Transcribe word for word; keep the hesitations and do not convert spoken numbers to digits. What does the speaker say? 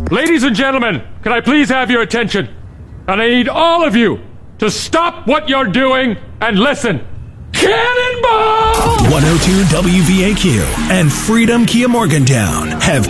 Ladies and gentlemen, can I please have your attention? And I need all of you to stop what you're doing and listen. Cannonball! one oh two W V A Q and Freedom Kia Morgantown have